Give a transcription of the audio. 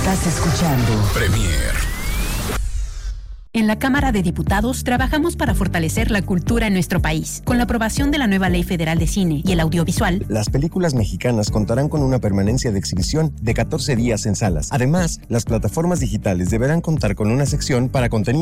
Estás escuchando Premier. En la Cámara de Diputados trabajamos para fortalecer la cultura en nuestro país. Con la aprobación de la nueva Ley Federal de Cine y el Audiovisual, las películas mexicanas contarán con una permanencia de exhibición de 14 días en salas. Además, las plataformas digitales deberán contar con una sección para contenido